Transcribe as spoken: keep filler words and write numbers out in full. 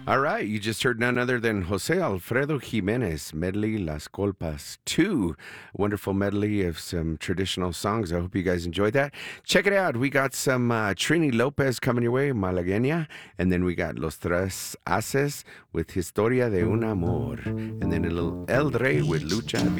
All right, you just heard none other than Jose Alfredo Jimenez, medley Las Colpas two. Wonderful medley of some traditional songs. I hope you guys enjoyed that. Check it out. We got some uh, Trini Lopez coming your way, Malagueña. And then we got Los Tres Haces with Historia de un Amor. And then a little El Rey with Lucha